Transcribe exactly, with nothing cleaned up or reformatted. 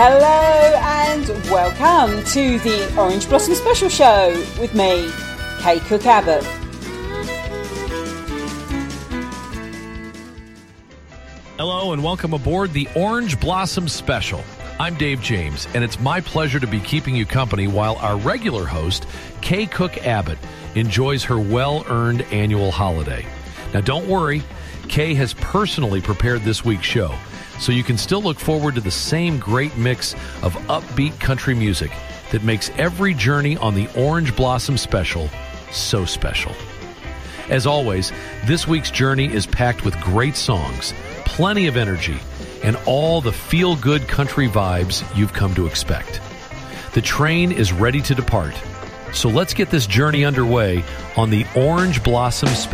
Hello and welcome to the Orange Blossom Special Show with me, Kay Cook Abbott. Hello and welcome aboard the Orange Blossom Special. I'm Dave James, and it's my pleasure to be keeping you company while our regular host, Kay Cook Abbott, enjoys her well-earned annual holiday. Now don't worry, Kay has personally prepared this week's show, so you can still look forward to the same great mix of upbeat country music that makes every journey on the Orange Blossom Special so special. As always, this week's journey is packed with great songs, plenty of energy, and all the feel-good country vibes you've come to expect. The train is ready to depart, so let's get this journey underway on the Orange Blossom Special.